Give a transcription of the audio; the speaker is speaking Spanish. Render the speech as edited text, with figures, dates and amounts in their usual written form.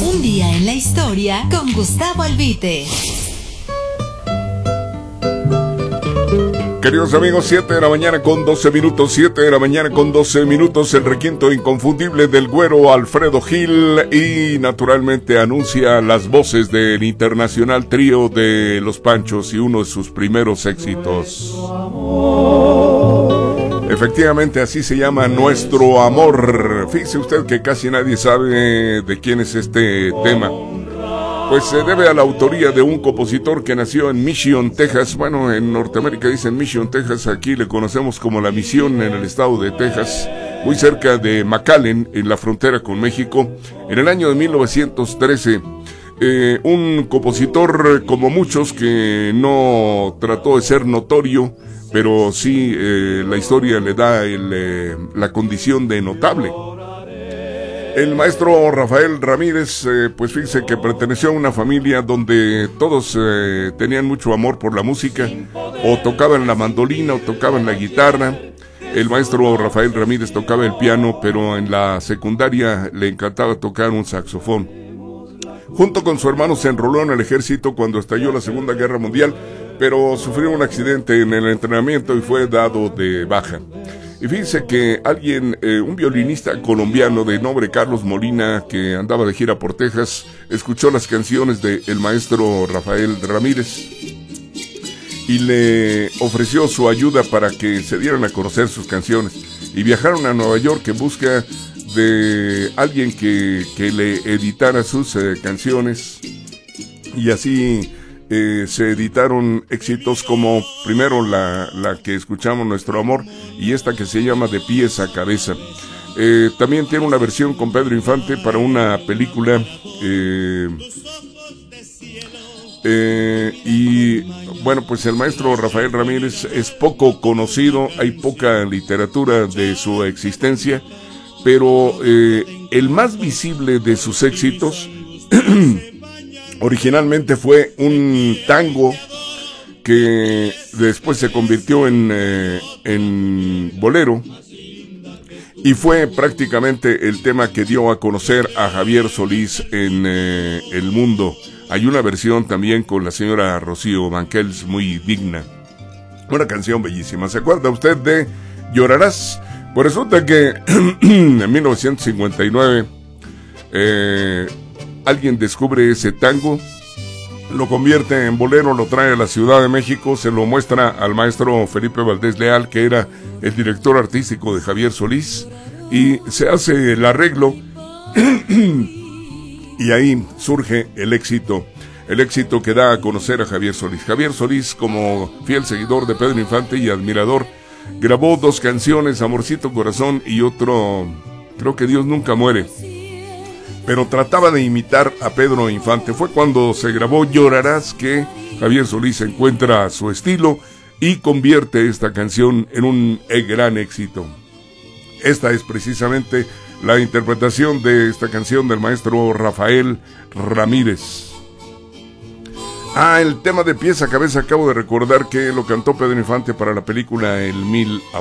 Un día en la historia con Gustavo Albite. Queridos amigos, 7 de la mañana con 12 minutos, 7 de la mañana con 12 minutos, el requinto inconfundible del güero Alfredo Gil y naturalmente anuncia las voces del internacional trío de Los Panchos y uno de sus primeros éxitos. Efectivamente, así se llama Nuestro Amor. Fíjese usted que casi nadie sabe de quién es este tema. Pues se debe a la autoría de un compositor que nació en Mission, Texas. Bueno, en Norteamérica dicen Mission, Texas. Aquí le conocemos como La Misión en el estado de Texas, muy cerca de McAllen, en la frontera con México. En el año de 1913, un compositor como muchos que no trató de ser notorio, pero sí la historia le da la condición de notable. El maestro Rafael Ramírez, pues fíjense que perteneció a una familia donde todos tenían mucho amor por la música, o tocaban la mandolina o tocaban la guitarra. El maestro Rafael Ramírez tocaba el piano, pero en la secundaria le encantaba tocar un saxofón. Junto con su hermano se enroló en el ejército cuando estalló la Segunda Guerra Mundial, pero sufrió un accidente en el entrenamiento y fue dado de baja. Y fíjense que alguien, un violinista colombiano de nombre Carlos Molina, que andaba de gira por Texas, escuchó las canciones del maestro Rafael Ramírez y le ofreció su ayuda para que se dieran a conocer sus canciones. Y viajaron a Nueva York en busca de alguien que le editara sus canciones, y así se editaron éxitos como primero la que escuchamos, Nuestro Amor, y esta que se llama De Pies a Cabeza. También tiene una versión con Pedro Infante para una película, y bueno, pues el maestro Rafael Ramírez es poco conocido, hay poca literatura de su existencia, pero el más visible de sus éxitos originalmente fue un tango que después se convirtió en bolero, y fue prácticamente el tema que dio a conocer a Javier Solís en el mundo. Hay una versión también con la señora Rocío Banquels muy digna, una canción bellísima. ¿Se acuerda usted de Llorarás? Pues resulta que en 1959 alguien descubre ese tango, lo convierte en bolero, lo trae a la Ciudad de México, se lo muestra al maestro Felipe Valdés Leal, que era el director artístico de Javier Solís, y se hace el arreglo y ahí surge el éxito que da a conocer a Javier Solís. Javier Solís, como fiel seguidor de Pedro Infante y admirador, grabó dos canciones, Amorcito Corazón y otro, creo que Dios Nunca Muere, pero trataba de imitar a Pedro Infante. Fue cuando se grabó Llorarás que Javier Solís encuentra su estilo y convierte esta canción en un gran éxito. Esta es precisamente la interpretación de esta canción del maestro Rafael Ramírez. El tema De Pies a Cabeza, acabo de recordar que lo cantó Pedro Infante para la película El Mil